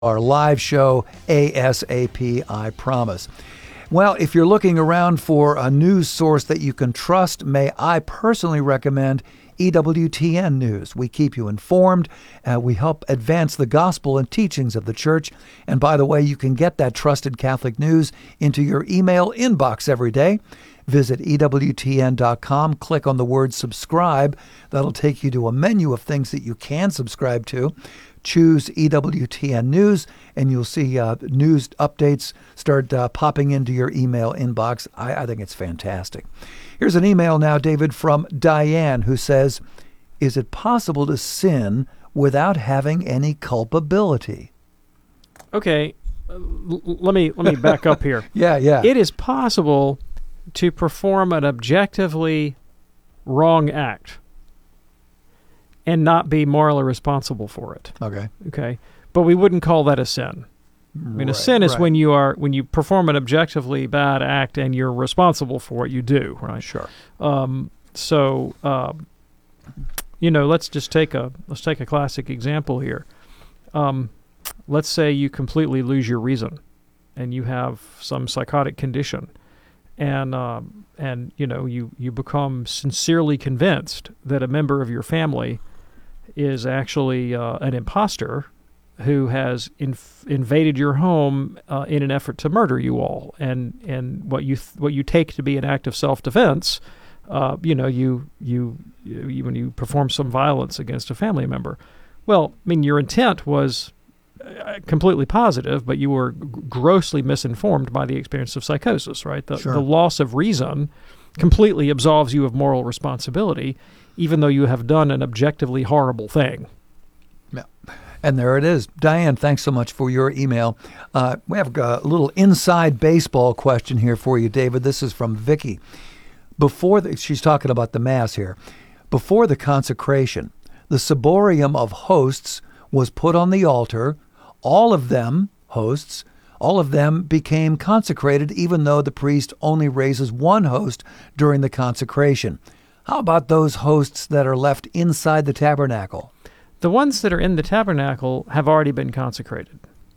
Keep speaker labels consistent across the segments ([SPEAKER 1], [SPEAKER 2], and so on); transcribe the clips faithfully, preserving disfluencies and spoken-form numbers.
[SPEAKER 1] our live show ASAP, I promise. Well, if you're looking around for a news source that you can trust, may I personally recommend E W T N News. We keep you informed. Uh, we help advance the gospel and teachings of the church. And by the way, you can get that trusted Catholic news into your email inbox every day. Visit E W T N dot com, click on the word subscribe. That'll take you to a menu of things that you can subscribe to. Choose E W T N News, and you'll see uh, news updates start uh, popping into your email inbox. I, I think it's fantastic. Here's an email now, David, from Diane, who says, is it possible to sin without having any culpability?
[SPEAKER 2] Okay, uh, l- let me let me back up here.
[SPEAKER 1] Yeah, yeah.
[SPEAKER 2] It is possible to perform an objectively wrong act and not be morally responsible for it.
[SPEAKER 1] Okay.
[SPEAKER 2] Okay. But we wouldn't call that a sin. I mean, a
[SPEAKER 1] Right,
[SPEAKER 2] sin is
[SPEAKER 1] right.
[SPEAKER 2] when you are when you perform an objectively bad act and you're responsible for what you do, right?
[SPEAKER 1] Sure.
[SPEAKER 2] Um, so, uh, you know, let's just take a let's take a classic example here. Um, let's say you completely lose your reason, and you have some psychotic condition, and um, and you know you you become sincerely convinced that a member of your family is actually uh, an imposter who has inf- invaded your home uh, in an effort to murder you all, and and what you th- what you take to be an act of self-defense, uh, you know, you, you you when you perform some violence against a family member. Well, I mean, your intent was uh, completely positive, but you were g- grossly misinformed by the experience of psychosis, right? The,
[SPEAKER 1] Sure.
[SPEAKER 2] the loss of reason completely absolves you of moral responsibility, even though you have done an objectively horrible thing.
[SPEAKER 1] Yeah. And there it is. Diane, thanks so much for your email. Uh, we have a little inside baseball question here for you, David. This is from Vicky. Before the, she's talking about the Mass here. Before the consecration, the ciborium of hosts was put on the altar. All of them, hosts, all of them became consecrated, even though the priest only raises one host during the consecration. How about those hosts that are left inside the tabernacle?
[SPEAKER 2] The ones that are in the tabernacle have already been consecrated.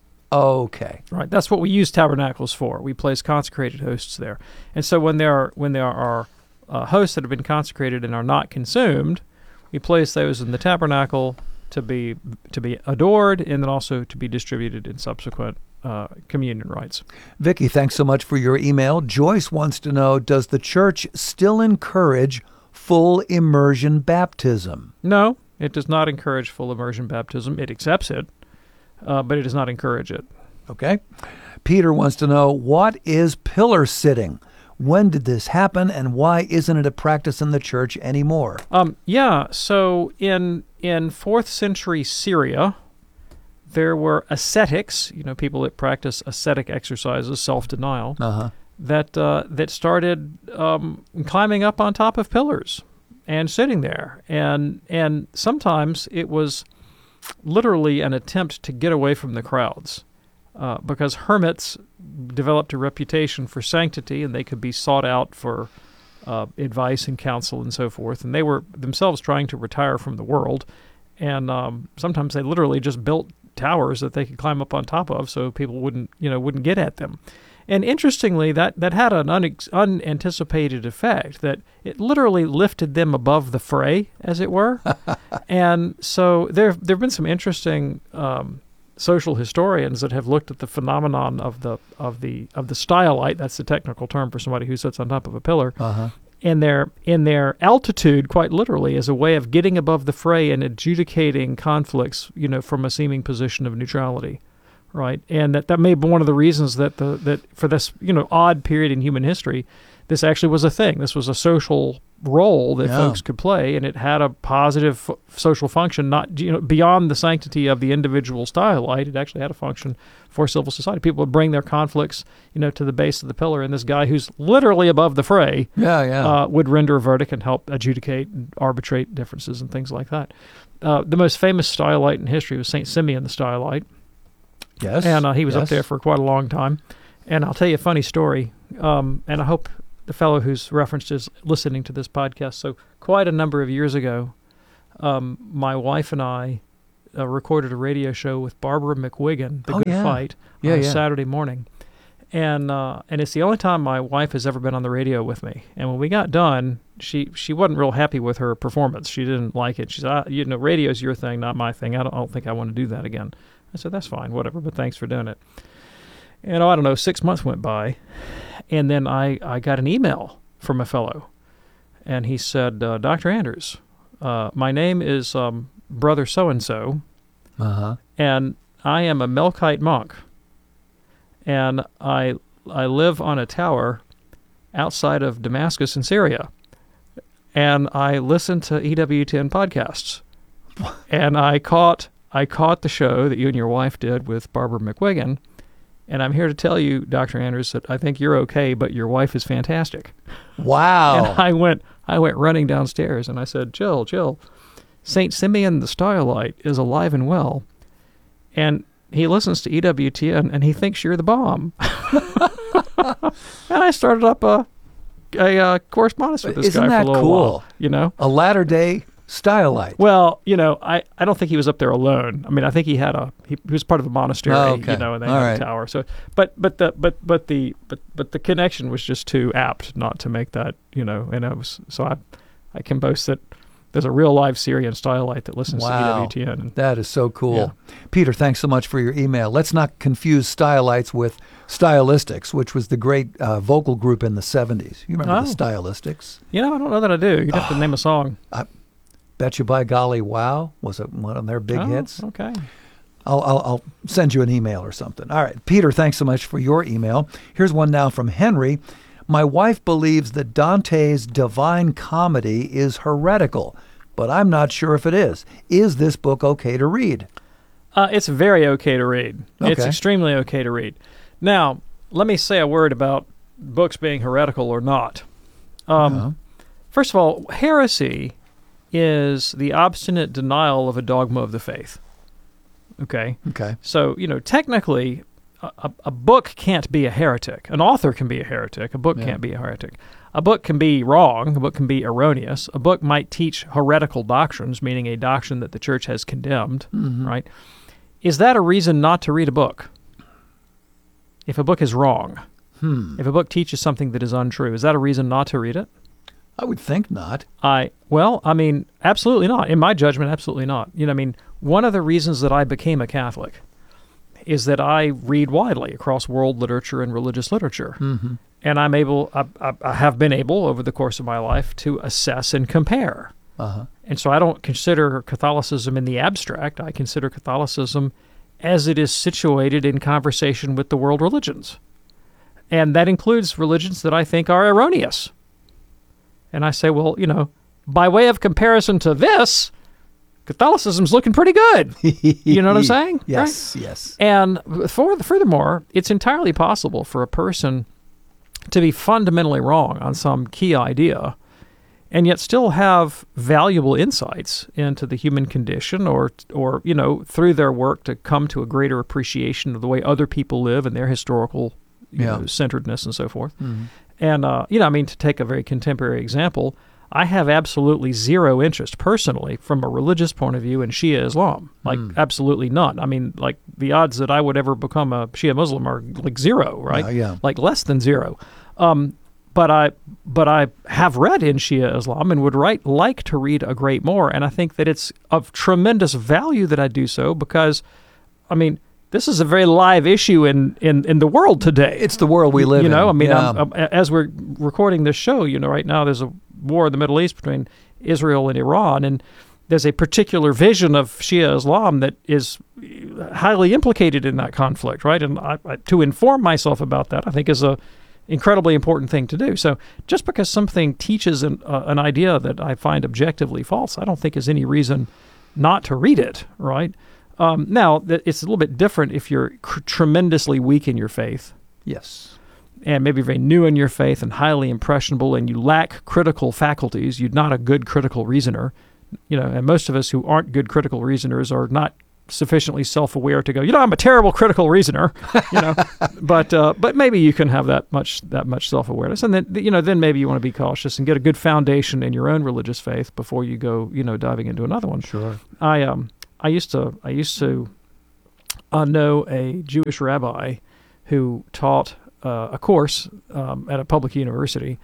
[SPEAKER 1] Okay.
[SPEAKER 2] Right, that's what we use tabernacles for. We place consecrated hosts there, and so when there are when there are uh, hosts that have been consecrated and are not consumed, we place those in the tabernacle to be to be adored, and then also to be distributed in subsequent uh, communion rites.
[SPEAKER 1] Vicky, thanks so much for your email. Joyce wants to know: does the church still encourage full immersion baptism?
[SPEAKER 2] No, it does not encourage full immersion baptism. It accepts it, uh, but it does not encourage it.
[SPEAKER 1] Okay. Peter wants to know, what is pillar sitting? When did this happen, and why isn't it a practice in the church anymore?
[SPEAKER 2] Um, yeah, so in in fourth century Syria, there were ascetics, you know, people that practice ascetic exercises, self-denial,
[SPEAKER 1] Uh-huh.
[SPEAKER 2] that uh, that started um, climbing up on top of pillars and sitting there. And and sometimes it was literally an attempt to get away from the crowds, uh, because hermits developed a reputation for sanctity, and they could be sought out for uh, advice and counsel and so forth. And they were themselves trying to retire from the world. And um, sometimes they literally just built towers that they could climb up on top of, so people wouldn't, you know, wouldn't get at them. And interestingly, that, that had an unex- unanticipated effect, that it literally lifted them above the fray, as it were. And so there there have been some interesting um, social historians that have looked at the phenomenon of the of the of the stylite. That's the technical term for somebody who sits on top of a pillar.
[SPEAKER 1] Uh-huh.
[SPEAKER 2] In their in their altitude, quite literally, as a way of getting above the fray and adjudicating conflicts, you know, from a seeming position of neutrality. Right, and that, that may be one of the reasons that the that for this, you know, odd period in human history, this actually was a thing. This was a social role that
[SPEAKER 1] Yeah.
[SPEAKER 2] folks could play, and it had a positive f- social function, not, you know, beyond the sanctity of the individual stylite. It actually had a function for civil society. People would bring their conflicts, you know, to the base of the pillar, and this guy who's literally above the fray,
[SPEAKER 1] Yeah, yeah.
[SPEAKER 2] uh, would render a verdict and help adjudicate and arbitrate differences and things like that. Uh, the most famous stylite in history was Saint Simeon the Stylite.
[SPEAKER 1] Yes.
[SPEAKER 2] And uh, he was
[SPEAKER 1] yes.
[SPEAKER 2] up there for quite a long time. And I'll tell you a funny story, um, and I hope the fellow who's referenced is listening to this podcast. So quite a number of years ago, um, my wife and I uh, recorded a radio show with Barbara McWigan, The
[SPEAKER 1] Oh,
[SPEAKER 2] Good
[SPEAKER 1] yeah.
[SPEAKER 2] Fight,
[SPEAKER 1] Yeah,
[SPEAKER 2] on a
[SPEAKER 1] yeah.
[SPEAKER 2] Saturday morning. And uh, and it's the only time my wife has ever been on the radio with me. And when we got done, she she wasn't real happy with her performance. She didn't like it. She said, ah, you know, radio's your thing, not my thing. I don't, I don't think I want to do that again. I said, that's fine, whatever, but thanks for doing it. And oh, I don't know, six months went by, and then I, I got an email from a fellow, and he said, uh, Doctor Anders, uh, my name is um, Brother So-and-so,
[SPEAKER 1] Uh-huh.
[SPEAKER 2] and I am a Melkite monk, and I I live on a tower outside of Damascus in Syria, and I listen to E W T N podcasts, and I caught I caught the show that you and your wife did with Barbara McWigan, and I'm here to tell you, Doctor Anders, that I think you're okay, but your wife is fantastic.
[SPEAKER 1] Wow.
[SPEAKER 2] And I went I went running downstairs, and I said, Jill, Jill, Saint Simeon the Starlight is alive and well, and he listens to E W T N, and he thinks you're the bomb. And I started up a, a uh, correspondence with this
[SPEAKER 1] Isn't
[SPEAKER 2] guy
[SPEAKER 1] that
[SPEAKER 2] for a little
[SPEAKER 1] cool?
[SPEAKER 2] while, you know?
[SPEAKER 1] A latter-day Stylite.
[SPEAKER 2] Well, you know, I, I don't think he was up there alone. I mean, I think he had a he, he was part of a monastery,
[SPEAKER 1] Oh, okay.
[SPEAKER 2] you know, and they
[SPEAKER 1] All
[SPEAKER 2] had
[SPEAKER 1] right.
[SPEAKER 2] a tower. So, but but the but but the but but the connection was just too apt not to make that, you know. And it was so I I can boast that there's a real live Syrian Stylite that listens
[SPEAKER 1] Wow.
[SPEAKER 2] to E W T N.
[SPEAKER 1] That is so cool.
[SPEAKER 2] Yeah.
[SPEAKER 1] Peter, thanks so much for your email. Let's not confuse Stylites with Stylistics, which was the great uh, vocal group in the seventies. You remember
[SPEAKER 2] Oh.
[SPEAKER 1] the Stylistics?
[SPEAKER 2] You know, I don't know that I do. You'd have to name a song.
[SPEAKER 1] Bet You By Golly Wow was it one of their big
[SPEAKER 2] Oh,
[SPEAKER 1] hits.
[SPEAKER 2] Okay.
[SPEAKER 1] I'll, I'll, I'll send you an email or something. All right. Peter, thanks so much for your email. Here's one now from Henry. My wife believes that Dante's Divine Comedy is heretical, but I'm not sure if it is. Is this book okay to read?
[SPEAKER 2] Uh, it's very okay to read. It's
[SPEAKER 1] Okay.
[SPEAKER 2] extremely okay to read. Now, let me say a word about books being heretical or not. Um,
[SPEAKER 1] Uh-huh.
[SPEAKER 2] First of all, heresy is the obstinate denial of a dogma of the faith. Okay?
[SPEAKER 1] Okay.
[SPEAKER 2] So, you know, technically, a, a, a book can't be a heretic. An author can be a heretic. A book
[SPEAKER 1] Yeah.
[SPEAKER 2] can't be a heretic. A book can be wrong. A book can be erroneous. A book might teach heretical doctrines, meaning a doctrine that the church has condemned,
[SPEAKER 1] Mhm.
[SPEAKER 2] right? Is that a reason not to read a book? If a book is wrong,
[SPEAKER 1] Hmm.
[SPEAKER 2] if a book teaches something that is untrue, is that a reason not to read it?
[SPEAKER 1] I would think not.
[SPEAKER 2] I well, I mean, absolutely not. In my judgment, absolutely not. You know, I mean, one of the reasons that I became a Catholic is that I read widely across world literature and religious literature,
[SPEAKER 1] Mm-hmm.
[SPEAKER 2] and I'm able, I, I, I have been able over the course of my life to assess and compare.
[SPEAKER 1] Uh-huh.
[SPEAKER 2] And so I don't consider Catholicism in the abstract. I consider Catholicism as it is situated in conversation with the world religions, and that includes religions that I think are erroneous. And I say, well, you know, by way of comparison to this, Catholicism's looking pretty good. You know what I'm saying?
[SPEAKER 1] Yes, yes.
[SPEAKER 2] And for, furthermore, it's entirely possible for a person to be fundamentally wrong on some key idea and yet still have valuable insights into the human condition or, or you know, through their work to come to a greater appreciation of the way other people live and their historical you
[SPEAKER 1] Yeah.
[SPEAKER 2] know, centeredness and so forth.
[SPEAKER 1] Mhm.
[SPEAKER 2] And, uh, you know, I mean, to take a very contemporary example, I have absolutely zero interest personally from a religious point of view in Shia Islam. Like,
[SPEAKER 1] Mm.
[SPEAKER 2] absolutely none. I mean, like, the odds that I would ever become a Shia Muslim are like zero, right?
[SPEAKER 1] Uh, yeah.
[SPEAKER 2] Like less than zero. Um, but I but I have read in Shia Islam and would write, like to read a great more. And I think that it's of tremendous value that I do so because, I mean, this is a very live issue in, in, in the world today.
[SPEAKER 1] It's the world we live
[SPEAKER 2] You
[SPEAKER 1] in.
[SPEAKER 2] know, I mean,
[SPEAKER 1] Yeah.
[SPEAKER 2] I'm, I'm- as we're recording this show, you know, right now there's a war in the Middle East between Israel and Iran, and there's a particular vision of Shia Islam that is highly implicated in that conflict, right? And I, I, to inform myself about that, I think is a incredibly important thing to do. So just because something teaches an, uh, an idea that I find objectively false, I don't think is any reason not to read it, right? Um, now, th- it's a little bit different if you're cr- tremendously weak in your faith
[SPEAKER 1] Yes.
[SPEAKER 2] and maybe very new in your faith and highly impressionable and you lack critical faculties. You're not a good critical reasoner. You know, and most of us who aren't good critical reasoners are not sufficiently self-aware to go, you know, I'm a terrible critical reasoner, you know, but uh, but maybe you can have that much that much self-awareness, and then you know then maybe you want to be cautious and get a good foundation in your own religious faith before you go, you know, diving into another one.
[SPEAKER 1] Sure.
[SPEAKER 2] I um I used to I used to uh, know a Jewish rabbi who taught uh, a course um, at a public university,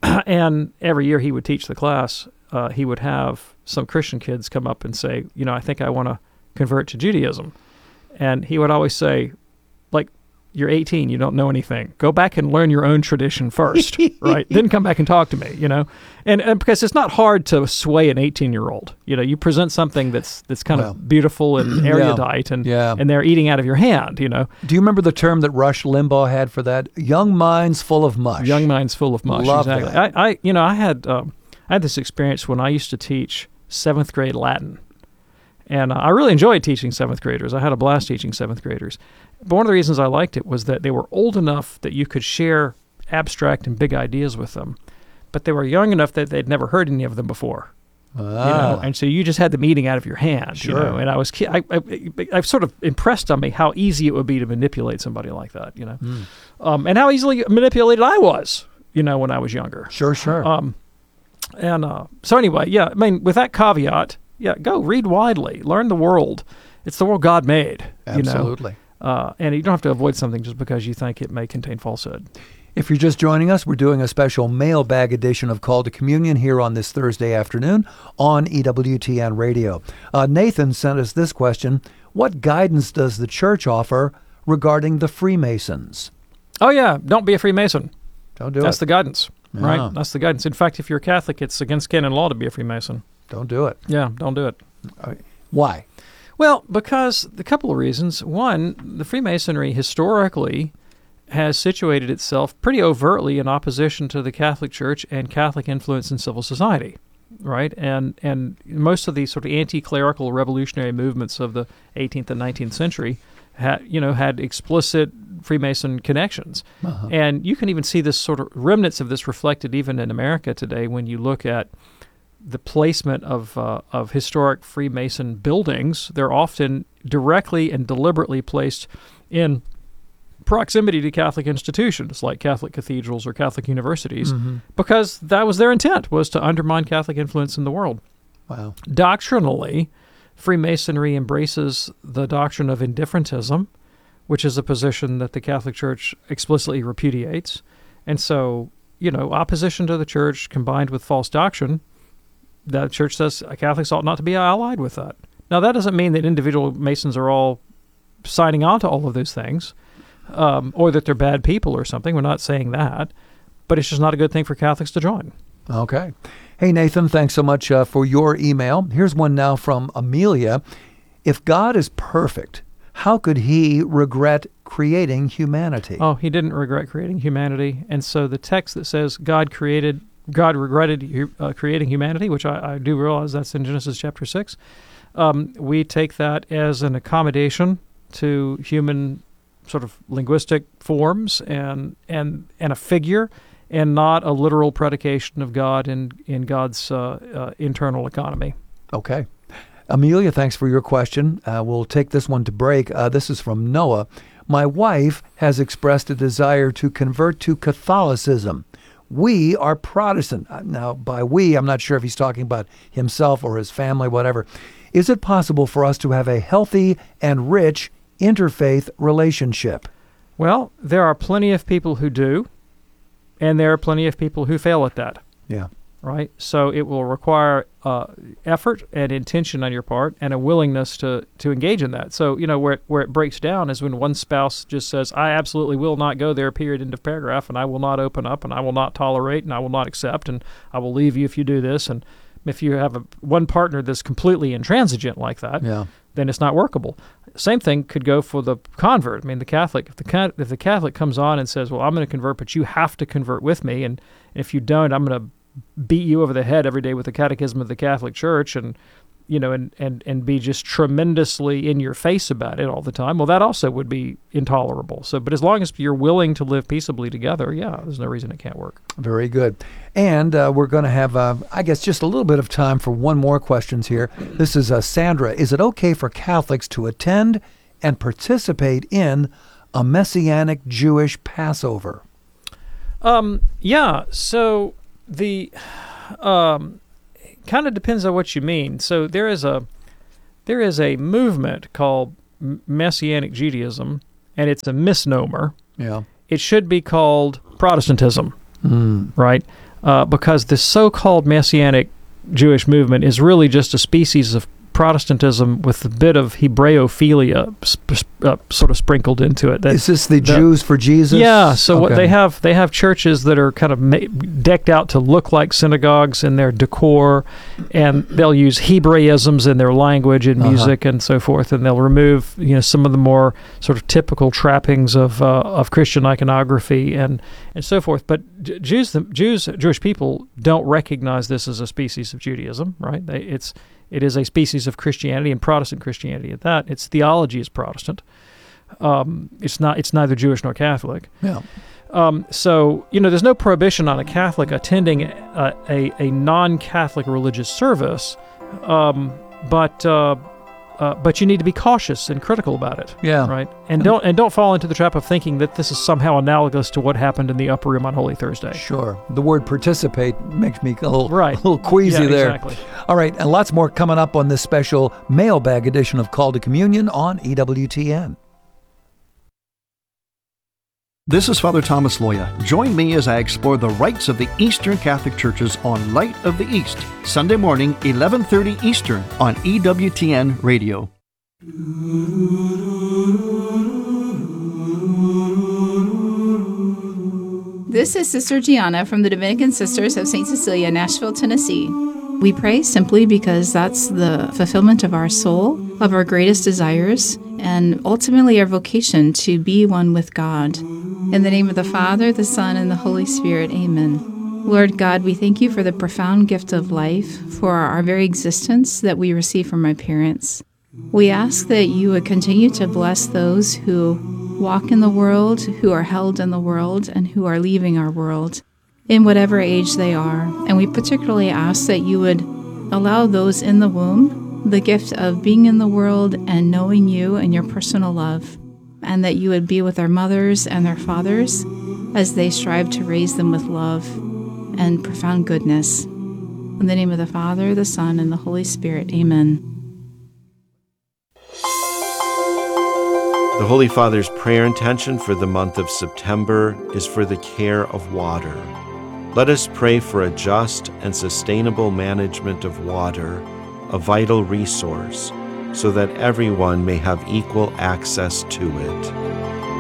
[SPEAKER 2] and every year he would teach the class. Uh, he would have some Christian kids come up and say, you know, I think I want to convert to Judaism. And he would always say, like, you're eighteen, you don't know anything. Go back and learn your own tradition first, right? Then come back and talk to me, you know? And, and because it's not hard to sway an eighteen-year-old. You know, you present something that's that's kind
[SPEAKER 1] well,
[SPEAKER 2] of beautiful and erudite, yeah. and
[SPEAKER 1] yeah.
[SPEAKER 2] and they're eating out of your hand, you know?
[SPEAKER 1] Do you remember the term that Rush Limbaugh had for that? Young minds full of mush.
[SPEAKER 2] Young minds full of mush,
[SPEAKER 1] Love
[SPEAKER 2] exactly.
[SPEAKER 1] that.
[SPEAKER 2] I, I, you know, I had, um, I had this experience when I used to teach seventh grade Latin. And uh, I really enjoyed teaching seventh graders. I had a blast teaching seventh graders. But one of the reasons I liked it was that they were old enough that you could share abstract and big ideas with them. But they were young enough that they'd never heard any of them before.
[SPEAKER 1] Ah.
[SPEAKER 2] You know? And so you just had them eating out of your hand.
[SPEAKER 1] Sure.
[SPEAKER 2] You know? And I was, I, I, I've sort of impressed on me how easy it would be to manipulate somebody like that, you know,
[SPEAKER 1] Mm.
[SPEAKER 2] um, and how easily manipulated I was, you know, when I was younger.
[SPEAKER 1] Sure, sure.
[SPEAKER 2] Um, and uh, so anyway, yeah, I mean, with that caveat, yeah, go read widely, learn the world. It's the world God made.
[SPEAKER 1] Absolutely.
[SPEAKER 2] You know? uh, and you don't have to avoid something just because you think it may contain falsehood.
[SPEAKER 1] If you're just joining us, we're doing a special mailbag edition of Call to Communion here on this Thursday afternoon on E W T N Radio. Uh, Nathan sent us this question. What guidance does the church offer regarding the Freemasons?
[SPEAKER 2] Oh, yeah. Don't be a Freemason.
[SPEAKER 1] Don't do
[SPEAKER 2] That's
[SPEAKER 1] it.
[SPEAKER 2] the guidance,
[SPEAKER 1] Yeah.
[SPEAKER 2] right? That's the guidance. In fact, if you're a Catholic, it's against canon law to be a Freemason.
[SPEAKER 1] Don't do it.
[SPEAKER 2] Yeah, don't do it.
[SPEAKER 1] Why?
[SPEAKER 2] Well, because a couple of reasons. One, the Freemasonry historically has situated itself pretty overtly in opposition to the Catholic Church and Catholic influence in civil society, right? And and most of these sort of anti-clerical revolutionary movements of the eighteenth and nineteenth century had, you know, had explicit Freemason connections.
[SPEAKER 1] Uh-huh.
[SPEAKER 2] And you can even see this sort of remnants of this reflected even in America today when you look at the placement of uh, of historic Freemason buildings. They're often directly and deliberately placed in proximity to Catholic institutions like Catholic cathedrals or Catholic universities,
[SPEAKER 1] Mm-hmm.
[SPEAKER 2] because that was their intent, was to undermine Catholic influence in the world.
[SPEAKER 1] Wow.
[SPEAKER 2] Doctrinally, Freemasonry embraces the doctrine of indifferentism, which is a position that the Catholic Church explicitly repudiates. And so, you know, opposition to the Church combined with false doctrine, the Church says Catholics ought not to be allied with that. Now, that doesn't mean that individual Masons are all signing on to all of those things, um, or that they're bad people or something. We're not saying that. But it's just not a good thing for Catholics to join.
[SPEAKER 1] Okay. Hey, Nathan, thanks so much uh, for your email. Here's one now from Amelia. If God is perfect, how could he regret creating humanity?
[SPEAKER 2] Oh, he didn't regret creating humanity. And so the text that says God created, God regretted uh, creating humanity, which I, I do realize that's in Genesis chapter six, um, we take that as an accommodation to human sort of linguistic forms and and and a figure, and not a literal predication of God in, in God's uh, uh, internal economy.
[SPEAKER 1] Okay. Amelia, thanks for your question. Uh, we'll take this one to break. Uh, this is from Noah. My wife has expressed a desire to convert to Catholicism. We are Protestant. Now, by we, I'm not sure if he's talking about himself or his family, whatever. Is it possible for us to have a healthy and rich interfaith relationship?
[SPEAKER 2] Well, there are plenty of people who do, and there are plenty of people who fail at that.
[SPEAKER 1] Yeah.
[SPEAKER 2] Right? So it will require uh, effort and intention on your part and a willingness to, to engage in that. So, you know, where it, where it breaks down is when one spouse just says, I absolutely will not go there, period, end of paragraph, and I will not open up, and I will not tolerate, and I will not accept, and I will leave you if you do this. And if you have a, one partner that's completely intransigent like that,
[SPEAKER 1] Yeah.
[SPEAKER 2] then it's not workable. Same thing could go for the convert. I mean, the Catholic, if the if the Catholic comes on and says, well, I'm going to convert, but you have to convert with me, and if you don't, I'm going to beat you over the head every day with the Catechism of the Catholic Church, and you know, and, and, and be just tremendously in your face about it all the time, well, that also would be intolerable. So, but as long as you're willing to live peaceably together, yeah, there's no reason it can't work.
[SPEAKER 1] Very good. And uh, we're going to have, uh, I guess, just a little bit of time for one more questions here. This is uh, Sandra. Is it okay for Catholics to attend and participate in a Messianic Jewish Passover?
[SPEAKER 2] Um, yeah, so the... Um, kind of depends on what you mean. So there is a there is a movement called Messianic Judaism, and it's a misnomer.
[SPEAKER 1] Yeah.
[SPEAKER 2] It should be called Protestantism,
[SPEAKER 1] Mm.
[SPEAKER 2] right? Uh, because the so-called Messianic Jewish movement is really just a species of Protestantism with a bit of Hebraophilia sp- uh, sort of sprinkled into it. That,
[SPEAKER 1] Is this the,
[SPEAKER 2] the
[SPEAKER 1] Jews for Jesus?
[SPEAKER 2] Yeah. So what
[SPEAKER 1] Okay.
[SPEAKER 2] they have, they have churches that are kind of ma- decked out to look like synagogues in their decor, and they'll use Hebraisms in their language and
[SPEAKER 1] Uh-huh.
[SPEAKER 2] music and so forth, and they'll remove, you know, some of the more sort of typical trappings of uh, of Christian iconography and and so forth. But J- Jews, the Jews, Jewish people don't recognize this as a species of Judaism, right? They, it's It is a species of Christianity, and Protestant Christianity at that. Its theology is Protestant. Um, it's not. It's neither Jewish nor Catholic.
[SPEAKER 1] Yeah.
[SPEAKER 2] Um, so you know, there's no prohibition on a Catholic attending a, a, a non-Catholic religious service, um, but uh, uh, but you need to be cautious and critical about it.
[SPEAKER 1] Yeah.
[SPEAKER 2] Right. And don't and don't fall into the trap of thinking that this is somehow analogous to what happened in the upper room on Holy Thursday.
[SPEAKER 1] Sure. The word participate makes me a little,
[SPEAKER 2] Right.
[SPEAKER 1] a little queasy
[SPEAKER 2] Yeah,
[SPEAKER 1] there.
[SPEAKER 2] exactly.
[SPEAKER 1] All right, and lots more coming up on this special mailbag edition of Call to Communion on E W T N.
[SPEAKER 3] This is Father Thomas Loya. Join me as I explore the rites of the Eastern Catholic Churches on Light of the East, Sunday morning, eleven thirty Eastern on E W T N Radio.
[SPEAKER 4] This is Sister Gianna from the Dominican Sisters of Saint Cecilia, Nashville, Tennessee. We pray simply because that's the fulfillment of our soul, of our greatest desires, and ultimately our vocation to be one with God. In the name of the Father, the Son, and the Holy Spirit, amen. Lord God, we thank you for the profound gift of life, for our very existence that we receive from our parents. We ask that you would continue to bless those who walk in the world, who are held in the world, and who are leaving our world, in whatever age they are. And we particularly ask that you would allow those in the womb the gift of being in the world and knowing you and your personal love, and that you would be with their mothers and their fathers as they strive to raise them with love and profound goodness. In the name of the Father, the Son, and the Holy Spirit, amen.
[SPEAKER 5] The Holy Father's prayer intention for the month of September is for the care of water. Let us pray for a just and sustainable management of water, a vital resource, so that everyone may have equal access to it.